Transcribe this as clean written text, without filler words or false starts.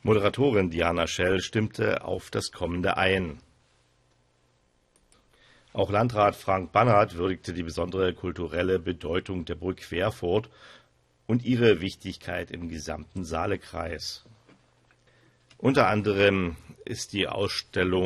Moderatorin Diana Schell stimmte auf das Kommende ein. Auch Landrat Frank Bannert würdigte die besondere kulturelle Bedeutung der Burg Querfurt und ihre Wichtigkeit im gesamten Saalekreis. Unter anderem ist die Ausstellung